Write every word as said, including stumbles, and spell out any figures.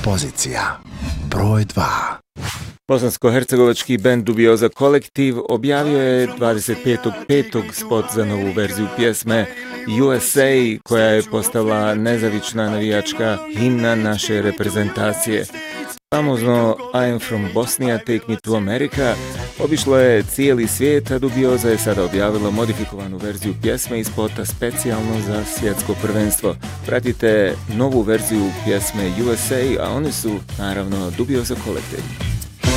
Pozicija broj dva. Bosansko-hercegovački bend Dubioza Kolektiv objavio je dvadeset petog petog spot za novu verziju pjesme U S A, koja je postala nezavična navijačka himna naše reprezentacije. Famozno I am from Bosnia, take me to America obišlo je cijeli svijet, a Dubioza je sada objavila modifikovanu verziju pjesme i spota specijalno za svjetsko prvenstvo. Pratite novu verziju pjesme U S A, a oni su naravno Dubioza Kolektiv.